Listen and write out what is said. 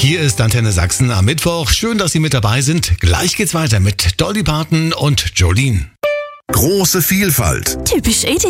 Hier ist Antenne Sachsen am Mittwoch. Schön, dass Sie mit dabei sind. Gleich geht's weiter mit Dolly Parton und Jolene. Große Vielfalt. Typisch Edi.